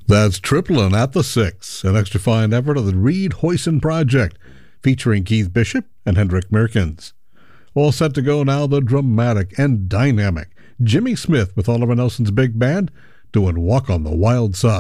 That's Triplin at the Six, an extra fine effort of the Reed Hoyson Project, featuring Keith Bishop and Hendrik Meerkens. All set to go now, the dramatic and dynamic Jimmy Smith with Oliver Nelson's big band doing Walk on the Wild Side.